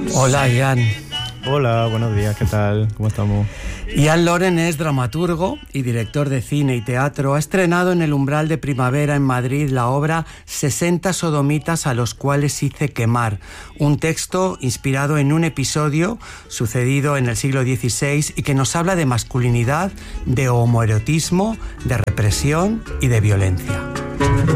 Hola, Ian. Hola, buenos días, ¿qué tal? ¿Cómo estamos? Ian Loren es dramaturgo y director de cine y teatro. Ha estrenado en el Umbral de Primavera en Madrid la obra 60 sodomitas a los cuales hice quemar, un texto inspirado en un episodio sucedido en el siglo XVI y que nos habla de masculinidad, de homoerotismo, de represión y de violencia.